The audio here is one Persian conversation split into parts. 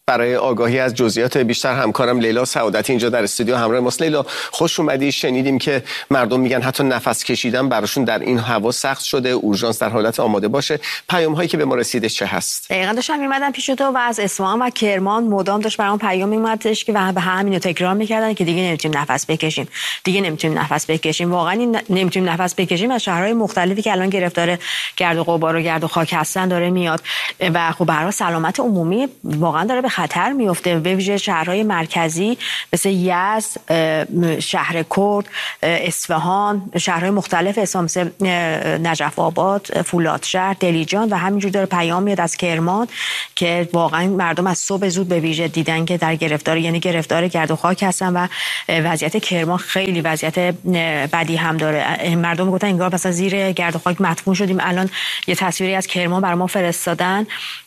برای آگاهی از جزئیات بیشتر همکارم لیلا سعادتی اینجا در استودیو همراه ماست. لیلا خوش اومدی. شنیدیم که مردم میگن حتی نفس کشیدن براشون در این هوا سخت شده، اورژانس در حالت آماده باشه. پیام هایی که به ما رسیده چه هست؟ دقیقاً داشتم میمدم پیش تو و از اصفهان و کرمان مدام داشت برام پیام میومدش که به همینو تکرار میکردن که دیگه نمیتونیم نفس بکشیم. واقعا نمیتونیم نفس بکشیم از شهرهای مختلفی که الان گرفتار گرد و غبار و گرد و خاک هستن داره میاد و خب برای سلامت عمومی واقعا داره به خطر میفته. به ویژه شهرهای مرکزی مثل یزد، شهر کرد، اصفهان، شهرهای مختلف مثل نجف آباد، فولادشهر، دلیجان و همینجور داره پیام میاد از کرمان که واقعا مردم از صبح زود به ویژه دیدن که در گرفتار گرد و خاک هستن و وضعیت کرمان خیلی وضعیت بدی هم داره. مردم گفتن انگار مثلا زیر گرد و خاک مدفون شدیم. الان یه تصویری از کرمان برای ما فرستادن،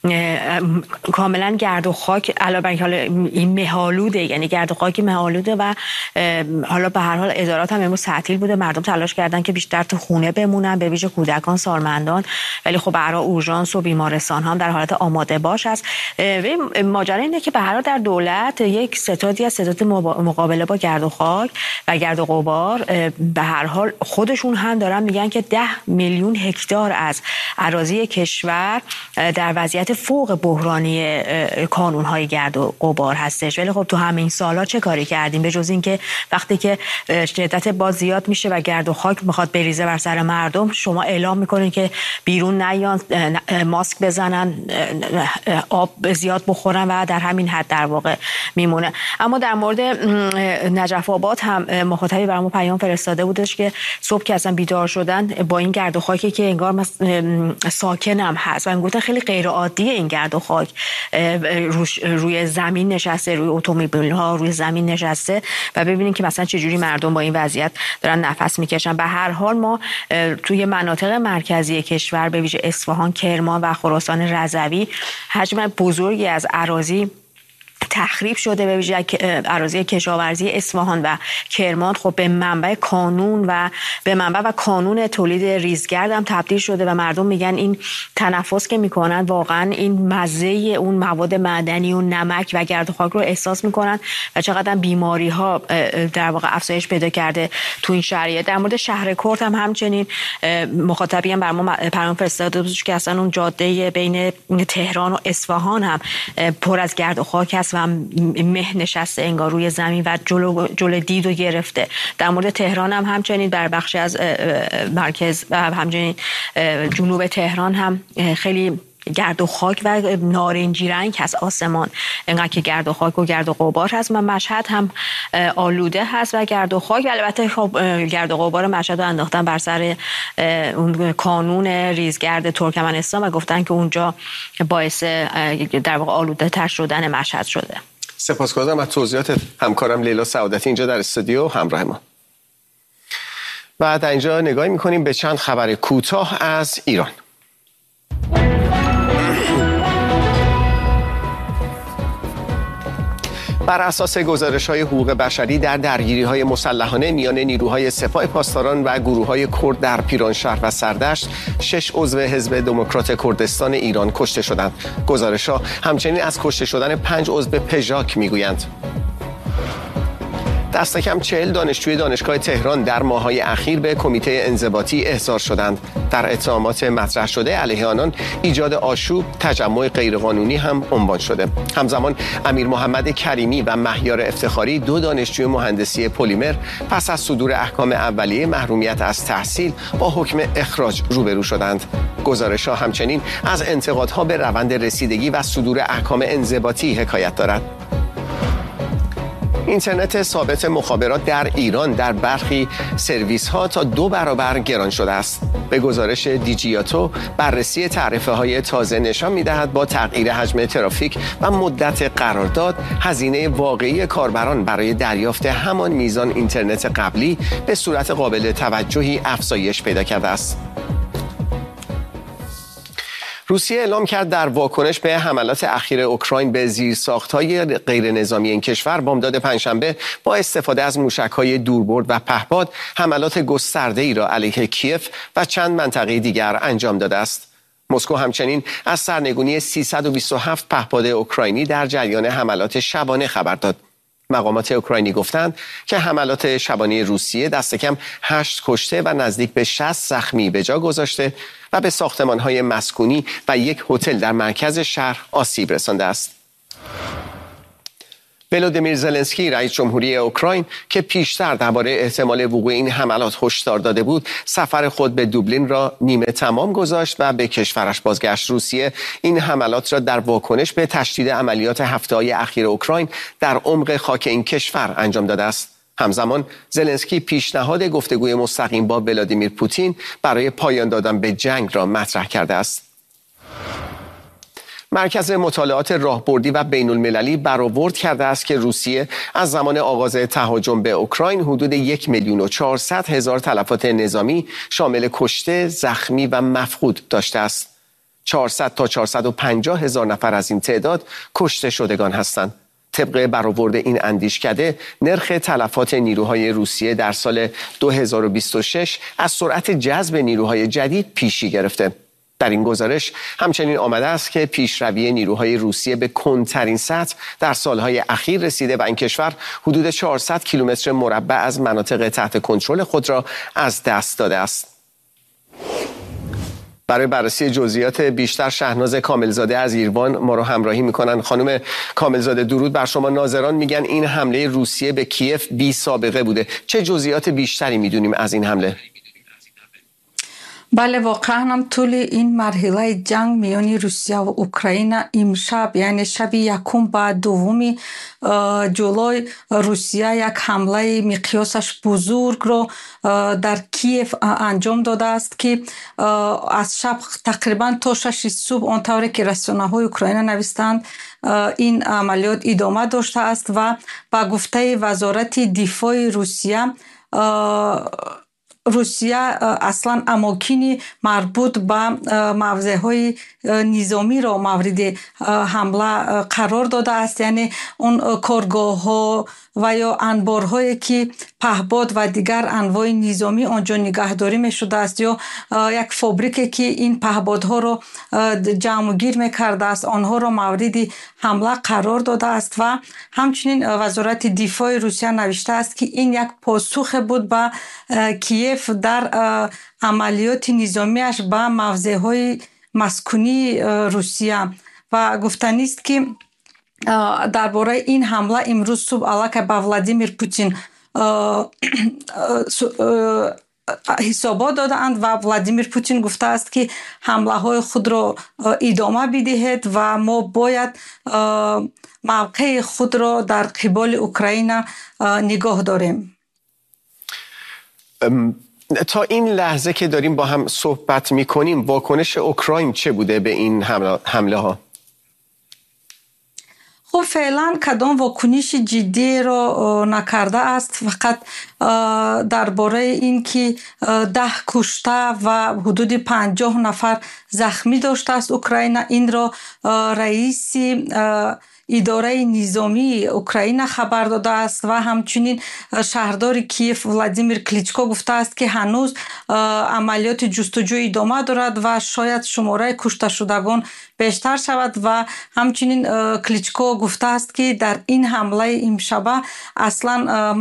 کاملا گرد و خاک علاوه بر حالا این مه‌آلوده، یعنی گرد و خاک مه‌آلوده و حالا به هر حال ادارات هم امروز تعطیل بوده. مردم تلاش کردن که بیشتر تو خونه بمونن، به ویژه کودکان، سالمندان، ولی خب برای اورژانس و بیمارستان هم در حالت آماده باش است. ماجرا اینه که به هر حال در دولت یک ستادی از ستاد مقابله با گرد و خاک و گرد و غبار به هر حال خودشون هم دارن میگن که 10 میلیون هکتار از اراضی کشور در وضعیت فوق بحرانی کانون‌های گرد و غبار هستش. ولی خب تو همین سالا چه کاری کردیم به جز اینکه وقتی که شدت باد زیاد میشه و گرد و خاک میخواد بریزه بر سر مردم، شما اعلام میکنین که بیرون نیان، ماسک بزنن، آب زیاد بخورن و در همین حد در واقع میمونه. اما در مورد نجف آباد هم مخاطبی برام پیام فرستاده بودش که صبح که اصلا بیدار شدن با این گرد و خاکی که انگار ساکن هم هست و میگفتن خیلی غیر عادیه این گرد و خاک روی زمین نشسته، روی اتومبیل ها روی زمین نشسته و ببینین که مثلا چجوری مردم با این وضعیت دارن نفس میکشن. به هر حال ما توی مناطق مرکزی کشور به ویژه اصفهان، کرمان و خراسان رضوی حجم بزرگی از اراضی تخریب شده. به ویژه اراضی کشاورزی اصفهان و کرمان خب به منبع و کانون تولید ریزگرد هم تبدیل شده و مردم میگن این تنفس که میکنن واقعا این مزه اون مواد معدنی و نمک و گرد و خاک رو احساس میکنن و چقدر بیماری ها در واقع افزایش پیدا کرده تو این شهریه. در مورد شهر کرد هم همچنین مخاطبی هم برام پیام فرستاده بود که اصلا اون جاده بین تهران و اصفهان هم پر از گرد و خاک است و مه نشسته انگار روی زمین و جلو دید و گرفته. در مورد تهران هم همچنین در بخشی از مرکز و همچنین جنوب تهران هم خیلی گرد و خاک و نارنجی رنگ هست آسمان، انقدر که گرد و خاک و گرد و غبار هست. و مشهد هم آلوده هست و گرد و خاک. البته خب گرد و غبار مشهد رو انداختن بر سر اون کانون ریزگرد ترکمنستان و گفتن که اونجا باعث در واقع آلوده تر شدن مشهد شده. سپاسگزارم از توضیحات همکارم لیلا سعادتی اینجا در استودیو همراه ما. و در اینجا نگاهی می‌کنیم به چند خبر کوتاه از ایران. بر اساس گزارش‌های حقوق بشری در درگیری‌های مسلحانه میان نیروهای سپاه پاسداران و گروه‌های کرد در پیرانشهر و سردشت 6 عضو حزب دموکرات کردستان ایران کشته شدند. گزارش‌ها همچنین از کشته شدن 5 عضو پژاک میگویند. دست کم 40 دانشجوی دانشگاه تهران در ماه‌های اخیر به کمیته انضباطی احضار شدند. در اتهامات مطرح شده علیه آنان ایجاد آشوب، تجمع غیرقانونی هم عنوان شده. همزمان امیر محمد کریمی و مهیار افتخاری 2 دانشجوی مهندسی پلیمر پس از صدور احکام اولیه محرومیت از تحصیل با حکم اخراج روبرو شدند. گزارش‌ها همچنین از انتقادها به روند رسیدگی و صدور احکام انضباطی حکایت دارد. اینترنت ثابت مخابرات در ایران در برخی سرویس ها تا 2 برابر گران شده است. به گزارش دیجیاتو بررسی تعرفه های تازه نشان می‌دهد با تغییر حجم ترافیک و مدت قرارداد هزینه واقعی کاربران برای دریافت همان میزان اینترنت قبلی به صورت قابل توجهی افزایش پیدا کرده است. روسیه اعلام کرد در واکنش به حملات اخیر اوکراین به زیرساخت‌های غیرنظامی این کشور بامداد پنجشنبه با استفاده از موشک‌های دوربرد و پهپاد حملات گسترده‌ای را علیه کیف و چند منطقه دیگر انجام داده است. مسکو همچنین از سرنگونی 327 پهپاد اوکراینی در جریان حملات شبانه خبر داد. مقامات اوکراینی گفتند که حملات شبانه روسیه دست کم 8 کشته و نزدیک به 60 زخمی به جا گذاشته و به ساختمان‌های مسکونی و یک هتل در مرکز شهر آسیب رسانده است. ولودیمیر زلنسکی رئیس جمهوری اوکراین که پیشتر درباره احتمال وقوع این حملات هشدار داده بود، سفر خود به دوبلین را نیمه تمام گذاشت و به کشورش بازگشت. روسیه این حملات را در واکنش به تشدید عملیات هفته‌های اخیر اوکراین در عمق خاک این کشور انجام داده است. همزمان زلنسکی پیشنهاد گفتگوی مستقیم با ولادیمیر پوتین برای پایان دادن به جنگ را مطرح کرده است. مرکز مطالعات راهبردی و بین المللی برآورد کرده است که روسیه از زمان آغاز تهاجم به اوکراین حدود 1,400,000 تلفات نظامی شامل کشته، زخمی و مفقود داشته است. 400 تا 450,000 نفر از این تعداد کشته شدگان هستند. طبق برآورد این اندیشکده، نرخ تلفات نیروهای روسیه در سال 2026 از سرعت جذب نیروهای جدید پیشی گرفته. در این گزارش همچنین آمده است که پیشروی نیروهای روسیه به کندترین سطح در سالهای اخیر رسیده و این کشور حدود 400 کیلومتر مربع از مناطق تحت کنترل خود را از دست داده است. برای بررسی جزئیات بیشتر شهناز کاملزاده از ایروان ما رو همراهی میکنن. خانم کاملزاده درود بر شما. ناظران میگن این حمله روسیه به کیف بی سابقه بوده. چه جزئیات بیشتری میدونیم از این حمله؟ بله، واقعا هم طول این مرحله جنگ میان روسیه و اوکراین امشب، یعنی شب یکم بعد دومی جولای، روسیه یک حمله مقیاسش بزرگ رو در کیف انجام داده است که از شب تقریبا تا 6 صبح آنطوری که رسانه‌های اوکراین نوشتند این عملیات ادامه داشته است و با گفته وزارت دفاع روسیه اصلا اماکن مربوط به موضعهای نظامی را مورد حمله قرار داده است، یعنی اون کارگاه ها و یا انبارهایی که پهپاد و دیگر انواع نظامی آنجا نگهداری می شده است یا یک فابریکی که این پهپادها را جمع گیر می کرده است آنها را مورد حمله قرار داده است و همچنین وزارت دفاع روسیه نوشته است که این یک پاسخ بود به کیف در عملیات نظامیش به موضعهای مسکونی روسیه و گفتنی است که درباره این حمله امروز صبح علاقه به ولادیمیر پوتین حسابات دادند و ولادیمیر پوتین گفته است که حمله های خود را ادامه بدهید و ما باید موقع خود را در قبال اوکراین نگاه داریم. تا این لحظه که داریم با هم صحبت میکنیم واکنش اوکراین چه بوده به این حمله ها؟ خب فعلا کدام واکنش جدی را نکرده است، فقط درباره این که 10 کشته و حدود 50 نفر زخمی داشته است اوکراین، این را رئیس اداره نظامی اوکراین خبر داده است و همچنین شهردار کیف ولادیمیر کلیچکو گفته است که هنوز عملیات جستجو ادامه دارد و شاید شماره کشته شدگان بیشتر شود و همچنین کلیچکو گفته است که در این حمله امشبه اصلا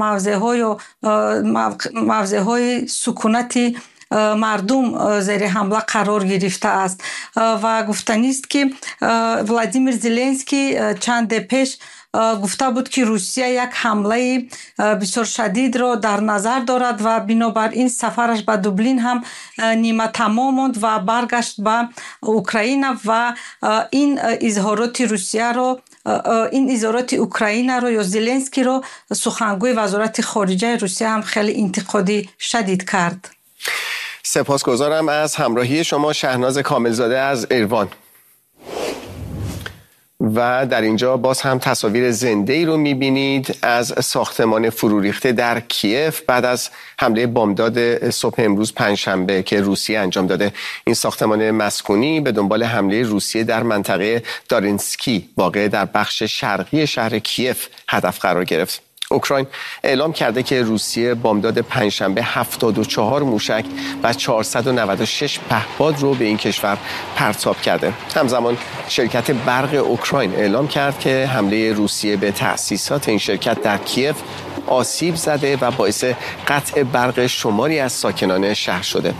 موضع‌های سکونتی مردم زیر حمله قرار گرفته است و گفتنی است که ولادیمیر زلنسکی چند پیش گفته بود که روسیه یک حمله بسیار شدید را در نظر دارد و بنابراین سفرش به دوبلین هم نیمه تمام ماند و برگشت به اوکراین و این اظهارات روسیه را این اظهارات اوکراین را یا زلنسکی را سخنگوی وزارت خارجه روسیه هم خیلی انتقادی شدید کرد. سپاسگزارم از همراهی شما شهناز کاملزاده از ایروان. و در اینجا باز هم تصاویر زنده‌ای رو می‌بینید از ساختمان فرو ریخته در کیف بعد از حمله بامداد صبح امروز پنجشنبه که روسیه انجام داده. این ساختمان مسکونی به دنبال حمله روسیه در منطقه دارینسکی واقع در بخش شرقی شهر کیف هدف قرار گرفت. اوکراین اعلام کرده که روسیه بامداد پنجشنبه 74 موشک و 496 پهپاد رو به این کشور پرتاب کرده. همزمان شرکت برق اوکراین اعلام کرد که حمله روسیه به تأسیسات این شرکت در کیف آسیب زده و باعث قطع برق شماری از ساکنان شهر شده.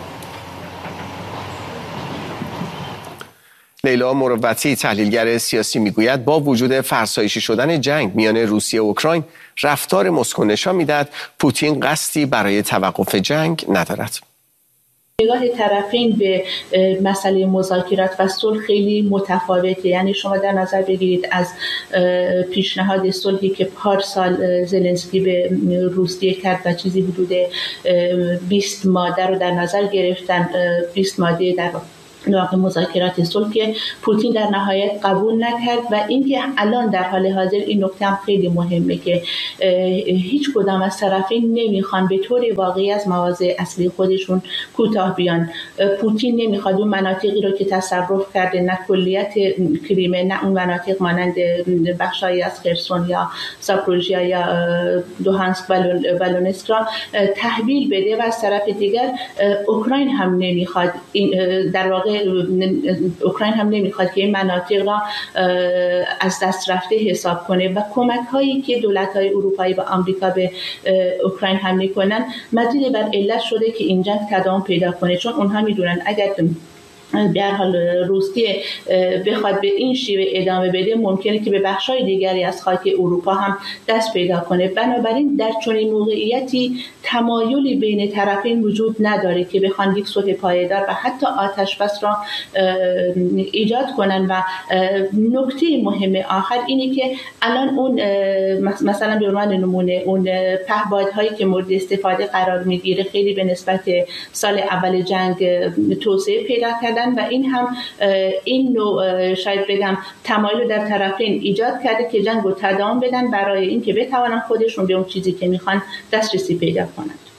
لیلا مروتی تحلیلگر سیاسی میگوید با وجود فرسایشی شدن جنگ میان روسیه و اوکراین، رفتار مسکو نشان میدهد پوتین قصدی برای توقف جنگ ندارد. نگاه طرفین به مسئله مذاکرات و صلح خیلی متفاوته. یعنی شما در نظر بگیرید از پیشنهاد صلحی که پارسال زلنسکی به روسیه کرد و چیزی حدود 20 ماده رو در نظر گرفتن، 20 ماده در واقع مذاکرات صلح که پوتین در نهایت قبول نکرد. و اینکه الان در حال حاضر این نکته هم خیلی مهمه که هیچ کدام از طرفین نمیخوان به طور واقعی از مواضع اصلی خودشون کوتاه بیان. پوتین نمیخواد اون مناطقی رو که تصرف کرده، نه کلیت کریمه، نه اون مناطق مانند بخشایی از خرسون یا زاپوروژیا یا دوهانسک و لونسک را تحویل بده. و از طرف دیگر اوکراین هم نمیخواد، در واقع اوکراین هم نمیخواد که این مناطق را از دست رفته حساب کنه. و کمک هایی که دولت های اروپایی و آمریکا به اوکراین هم میکنن مزید بر علت شده که این جنگ تداوم پیدا کنه، چون اونها میدونن اگر به هر حال روسیه بخواد به این شیوه ادامه بده ممکنه که به بخشای دیگری از خاک اروپا هم دست پیدا کنه. بنابراین در چنین موقعیتی تمایلی بین طرفین وجود نداره که بخوان یک صلح پایدار و حتی آتش بس را ایجاد کنن. و نکته مهم آخر اینه که الان اون مثلا به عنوان نمونه اون پهپادهایی که مورد استفاده قرار میگیره خیلی به نسبت سال اول جنگ توسعه پیدا کردن و این هم این نوع شاید بگم تمایل در طرفین ایجاد کرده که جنگ رو تداوم بدن برای اینکه بتوانن خودشون به اون چیزی که میخوان دسترسی پیدا کنند.